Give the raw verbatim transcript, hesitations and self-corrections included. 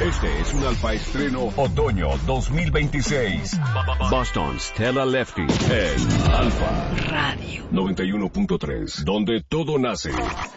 Este es un Alfa Estreno Otoño dos mil veintiséis. Boston Stella Lefty en Alfa Radio noventa y uno punto tres, donde todo nace.